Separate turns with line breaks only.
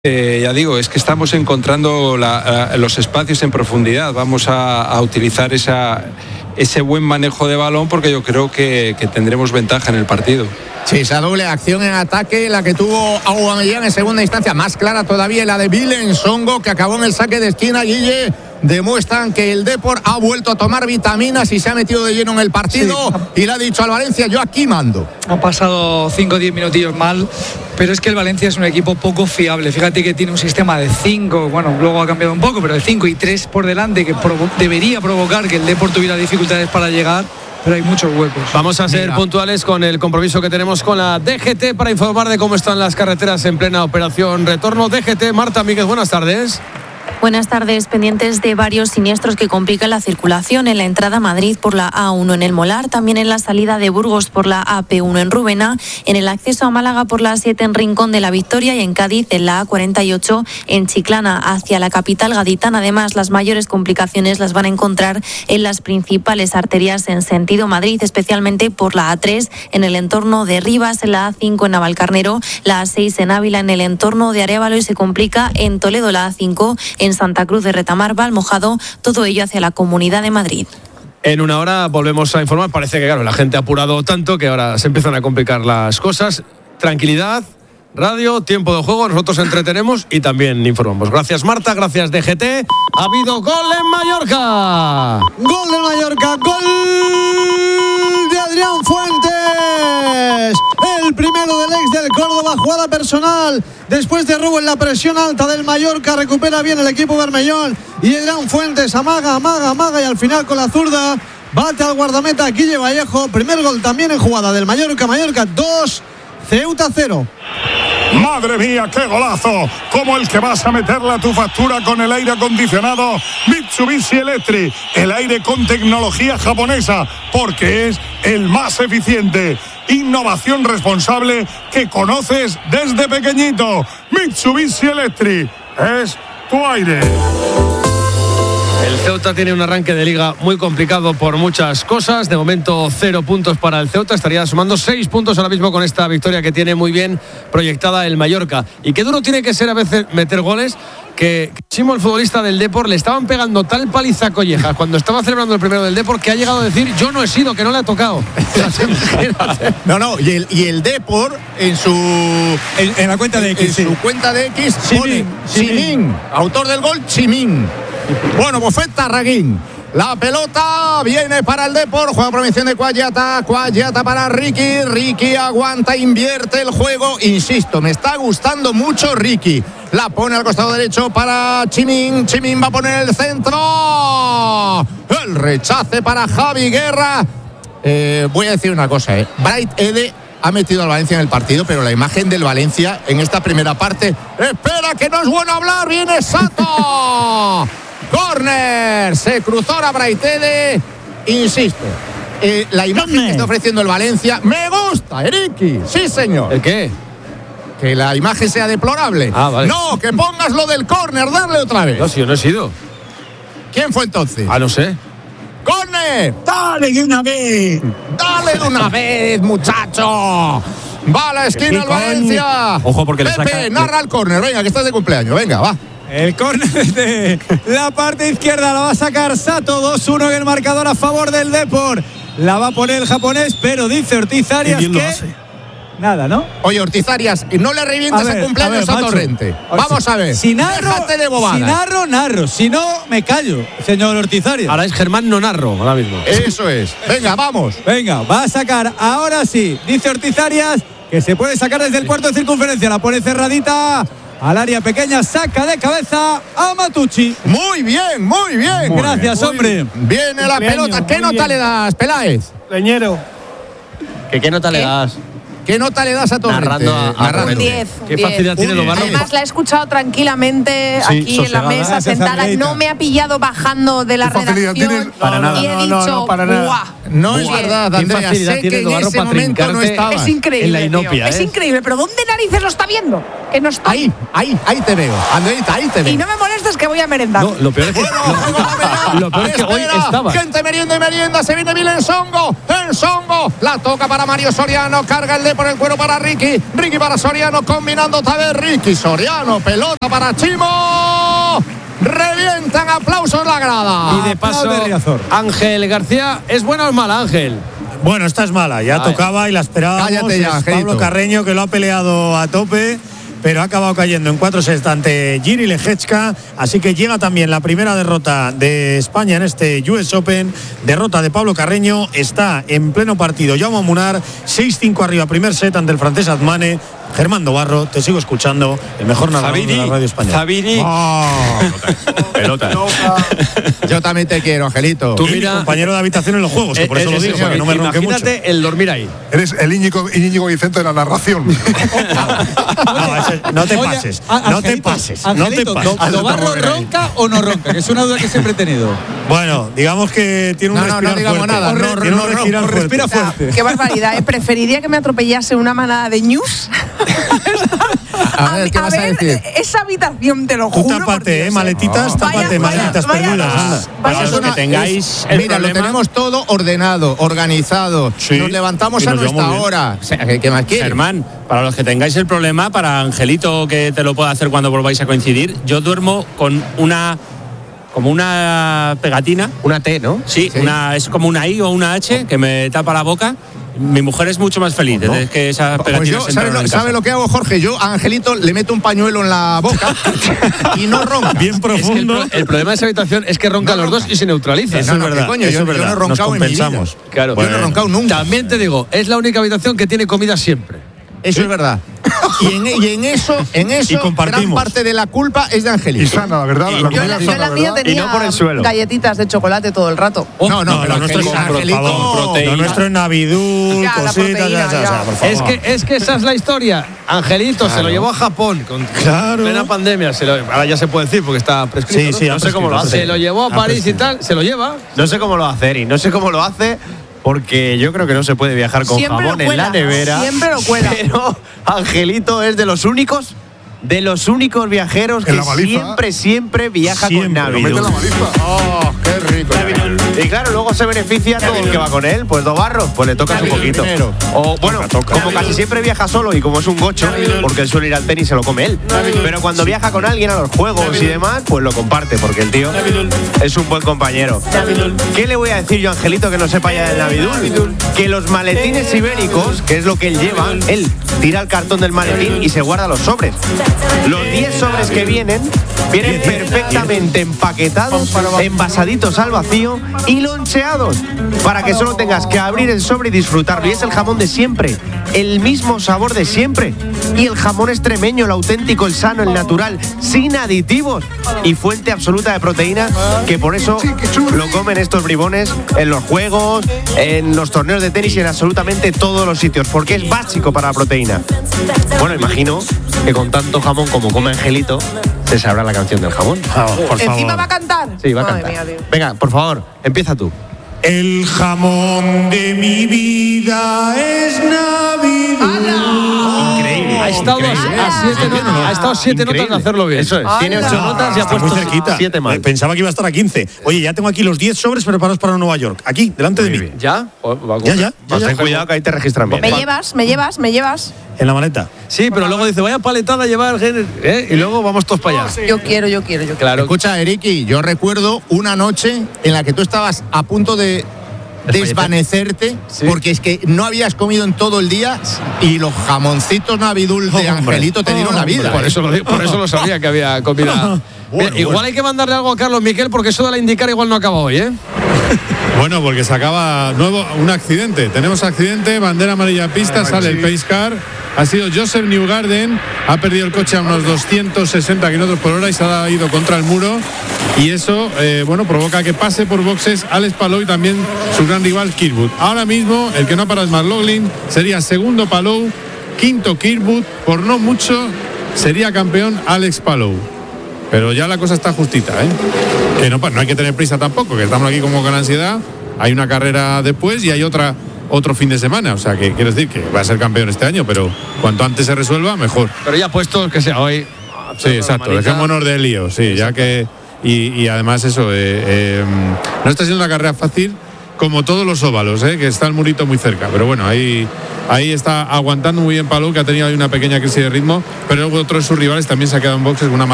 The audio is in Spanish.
Ya digo, es que estamos encontrando los espacios en profundidad. Vamos a utilizar ese buen manejo de balón porque yo creo que tendremos ventaja en el partido.
Sí, esa doble acción en ataque, la que tuvo Aubameyang en segunda instancia, más clara todavía la de William Songo, que acabó en el saque de esquina. Guille, demuestran que el Depor ha vuelto a tomar vitaminas y se ha metido de lleno en el partido, sí. Y le ha dicho al Valencia: yo aquí mando.
Han pasado 5 o 10 minutillos mal, pero es que el Valencia es un equipo poco fiable. Fíjate que tiene un sistema de 5, bueno, luego ha cambiado un poco, pero de 5 y 3 por delante, que debería provocar que el Depor tuviera dificultades para llegar. Pero hay muchos huecos.
Vamos a ser puntuales con el compromiso que tenemos con la DGT para informar de cómo están las carreteras en plena operación retorno. DGT, Marta Míguez, buenas tardes.
Buenas tardes, pendientes de varios siniestros que complican la circulación en la entrada a Madrid por la A1 en el Molar, también en la salida de Burgos por la AP1 en Rubena, en el acceso a Málaga por la A7 en Rincón de la Victoria y en Cádiz en la A48 en Chiclana hacia la capital gaditana. Además, las mayores complicaciones las van a encontrar en las principales arterias en sentido Madrid, especialmente por la A3 en el entorno de Rivas, en la A5 en Navalcarnero, la A6 en Ávila en el entorno de Arévalo y se complica en Toledo la A5 en Santa Cruz de Retamar, Valmojado, todo ello hacia la Comunidad de Madrid.
En una hora volvemos a informar. Parece que, claro, la gente ha apurado tanto que ahora se empiezan a complicar las cosas. Tranquilidad, radio, tiempo de juego, nosotros entretenemos y también informamos. Gracias, Marta, gracias, DGT. Ha habido gol en Mallorca.
Gol del Mallorca, gol de Adrián Fuentes. El primero del ex del Córdoba, jugada personal. Después de robo en la presión alta del Mallorca, recupera bien el equipo bermellón. Y Adrián Fuentes amaga y al final con la zurda bate al guardameta Guille Vallejo. Primer gol también en jugada del Mallorca. Mallorca 2, Ceuta 0.
¡Madre mía, qué golazo! Como el que vas a meterle a tu factura con el aire acondicionado Mitsubishi Electric. El aire con tecnología japonesa, porque es el más eficiente. Innovación responsable que conoces desde pequeñito. Mitsubishi Electric es tu aire.
El Ceuta tiene un arranque de liga muy complicado por muchas cosas. De momento 0 puntos para el Ceuta. Estaría sumando 6 puntos ahora mismo con esta victoria que tiene muy bien proyectada el Mallorca. Y qué duro tiene que ser a veces meter goles, que Chimo, el futbolista del Depor, le estaban pegando tal paliza a Collejas cuando estaba celebrando el primero del Depor que ha llegado a decir: yo no he sido, que no le ha tocado.
No, y el Depor en la cuenta de X, en su cuenta de X pone Chimín, autor del gol Chimín. Bueno, Bofet Tarraguín. La pelota viene para el Depor. Juega por mención de Cuayata para Ricky. Ricky aguanta, invierte el juego. Insisto, me está gustando mucho Ricky. La pone al costado derecho para Chimín. Chimín va a poner el centro. El rechace para Javi Guerra. Voy a decir una cosa, Bright Ede ha metido al Valencia en el partido, pero la imagen del Valencia en esta primera parte. Espera, que no es bueno hablar. Viene Sato. Córner, se cruzó a Braitede. Insisto, la imagen que está ofreciendo el Valencia me gusta, Eriki. Sí, señor.
¿El qué?
Que la imagen sea deplorable.
Vale.
No, que pongas lo del córner, darle otra vez.
No, si yo no he sido.
¿Quién fue entonces?
No sé.
¡Córner!
¡Dale de una vez!
¡Dale de una vez, muchacho! Va a la esquina el Valencia.
Ojo, porque
Pepe,
le saca.
narra el córner. Venga, que estás de cumpleaños. Venga, va.
El córner de la parte izquierda la va a sacar Sato. 2-1 en el marcador a favor del Depor. La va a poner el japonés, pero dice Ortiz Arias que... Nada, ¿no?
Oye, Ortiz Arias, no le revientes el cumpleaños a Torrente. Vamos a ver.
Si narro,
déjate de bobadas.
Si narro. Si no, me callo, señor Ortiz Arias.
Ahora es Germán Nonarro, ahora mismo.
Eso es. Venga, vamos.
Venga, va a sacar ahora sí. Dice Ortiz Arias que se puede sacar desde el cuarto de circunferencia. La pone cerradita al área pequeña, saca de cabeza a Matucci.
Muy bien.
Gracias, hombre.
Viene la pelota. ¿Qué nota le das, Peláez?
Leñero.
¿Qué nota le das?
¿Qué nota le das a Torrente?
Narrando. Un 10.
Qué facilidad tiene lo barro.
Además, la he escuchado tranquilamente aquí en la mesa, sentada. No me ha pillado bajando de la redacción.
Para nada.
Y he dicho, ¡guau!
No es verdad, Andrea. Sé que en ese momento no estaba.
Es increíble,
en la inopia,
Es increíble. ¿Pero dónde narices lo está viendo? Que no estoy.
Ahí te veo. Andreita, ahí te veo.
Y no me molestes que voy a merendar.
No, lo peor es que, lo peor es que hoy estaba.
Gente merienda. Se viene William Songo. El Songo. La toca para Mario Soriano. Carga el pierde por el cuero para Ricky para Soriano, combinando otra vez Ricky, Soriano, pelota para Chimo. Revientan aplausos la grada.
Y de paso, Ángel García, ¿es buena o es mala, Ángel?
Bueno, esta es mala, ya tocaba y la esperábamos.
Cállate ya, Angelito.
Pablo Carreño, que lo ha peleado a tope, pero ha acabado cayendo en 4 sets ante Jiří Lehečka, así que llega también la primera derrota de España en este US Open, derrota de Pablo Carreño, está en pleno partido Jaume Munar, 6-5 arriba, primer set ante el francés Admane. Germán Dobarro, te sigo escuchando, el mejor narrador de la radio española.
Zabiri.
Pelota.
Yo también te quiero, Angelito.
Tú mira, compañero de habitación en los juegos, por eso lo digo, para que no me ronque mucho.
Imagínate el dormir ahí.
Eres el Íñigo Vicente de la narración.
No te pases.
¿Dobarro ronca o no ronca? Que es una duda que siempre he tenido.
Bueno, digamos que tiene un respirar
digamos
fuerte.
nada. No respira fuerte.
Qué barbaridad, Preferiría que me atropellase una manada de news.
A ver, ¿qué vas a decir?
Esa habitación, te lo
Tú
juro.
tápate, maletitas, tápate, maletitas perdidas.
Para los que tengáis el
mira,
problema,
lo tenemos todo ordenado, organizado.
Sí,
nos levantamos a nuestra hora. O sea, ¿qué más quieres?
Germán, para los que tengáis el problema, para Angelito, que te lo pueda hacer cuando volváis a coincidir, yo duermo con como una pegatina.
Una T, ¿no?
Sí. Es como una I o una H que me tapa la boca. Mi mujer es mucho más feliz desde que esa pegatina
Pues yo, ¿sabe lo que hago, Jorge? Yo a Angelito le meto un pañuelo en la boca y no ronca.
Bien profundo.
Es que el problema de esa habitación es que roncan los dos y se neutraliza.
Eso es verdad.
Coño, yo no he roncado en mi vida.
Claro.
Yo no he roncado nunca.
También te digo, es la única habitación que tiene comida siempre.
Eso es verdad. Y en eso gran parte de la culpa es de Angelito.
Y sana, la verdad.
Yo en la mía tenía galletitas de chocolate todo el rato.
No, pero
nuestro es
Angelito.
lo nuestro es Navidul, cositas, ya, por favor.
Es que esa es la historia. Angelito se lo llevó a Japón con plena pandemia. Ahora ya se puede decir porque está prescrito.
Sí,
no sé cómo lo hace. Se lo llevó a París y tal, se lo lleva.
No sé cómo lo va a hacer y no sé cómo lo hace. Porque yo creo que no se puede viajar con jamón en la nevera.
Siempre lo cuela.
Pero Angelito es de los únicos viajeros que siempre viaja con Navidul.
¡Oh, qué rico!
Y claro, luego se beneficia todo el que va con él. Pues Dobarro, pues le tocas un poquito. O bueno, como casi siempre viaja solo y como es un gocho, porque él suele ir al tenis y se lo come él. Pero cuando viaja con alguien a los juegos y demás, pues lo comparte, porque el tío es un buen compañero. ¿Qué le voy a decir yo a Angelito que no sepa ya del Navidul? Que los maletines ibéricos, que es lo que él lleva, él tira el cartón del maletín y se guarda los sobres. Los 10 sobres que vienen perfectamente empaquetados, envasaditos al vacío y loncheados, para que solo tengas que abrir el sobre y disfrutarlo. Y es el jamón de siempre, el mismo sabor de siempre. Y el jamón extremeño, el auténtico, el sano, el natural, sin aditivos y fuente absoluta de proteína, que por eso lo comen estos bribones en los juegos, en los torneos de tenis y en absolutamente todos los sitios, porque es básico para la proteína. Bueno, imagino que con tanto jamón como come Angelito, se sabrá la canción del jamón.
Por favor.
¿Encima va a cantar?
Sí, va a cantar.
Mía,
venga, por favor, empieza tú.
El jamón de mi vida es Navidul.
Increíble.
Ha estado a 7 notas de hacerlo bien.
Eso es. Tiene 8 notas y ha puesto
muy cerquita.
7 más.
Pensaba que iba a estar a 15. Oye, ya tengo aquí los 10 sobres preparados para Nueva York. Aquí, delante de mí.
¿Ya?
Ya.
Ten cuidado que ahí te registran bien.
Me llevas.
En la maleta.
Sí, pero luego dice, vaya paletada a llevar, y luego vamos todos para allá.
Yo quiero.
Claro.
Escucha, Eriki, yo recuerdo una noche en la que tú estabas a punto de desvanecerte, porque es que no habías comido en todo el día y los jamoncitos Navidul de Angelito te dieron la vida.
Por eso lo sabía que había comida. Igual hay que mandarle algo a Carlos Miquel, porque eso de la IndyCar igual no acaba hoy, ¿eh?
Bueno, porque se acaba un accidente. Tenemos accidente, bandera amarilla pista, sale el pace car. Ha sido Joseph Newgarden, ha perdido el coche a unos 260 km/h y se ha ido contra el muro. Y eso, provoca que pase por boxes Alex Palou y también su gran rival Kirkwood. Ahora mismo, el que no para es McLaughlin, sería segundo Palou, quinto Kirkwood, por no mucho sería campeón Alex Palou. Pero ya la cosa está justita, ¿eh? Que no hay que tener prisa tampoco, que estamos aquí como con ansiedad. Hay una carrera después y hay otro fin de semana. O sea, que quiero decir que va a ser campeón este año, pero cuanto antes se resuelva, mejor.
Pero ya puesto que sea hoy.
Sí, exacto. Dejémonos de lío, sí, ya que... Y además eso, no está siendo una carrera fácil como todos los óvalos, que está el murito muy cerca. Pero bueno, ahí está aguantando muy bien Palou, que ha tenido ahí una pequeña crisis de ritmo, pero otro de sus rivales también se ha quedado en boxes con una